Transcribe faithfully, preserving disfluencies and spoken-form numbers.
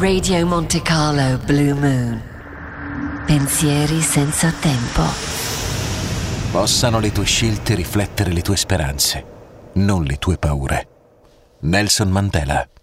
Radio Monte Carlo Blue Moon. Pensieri senza tempo. Possano le tue scelte riflettere le tue speranze, non le tue paure. Nelson Mandela.